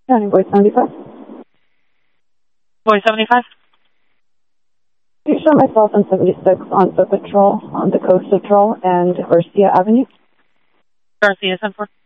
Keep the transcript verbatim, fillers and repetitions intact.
County Boy seventy-five. Boy seventy-five. You show myself in seventy-six on foot patrol on the coast of Troll and Garcia Avenue. Garcia, ten four.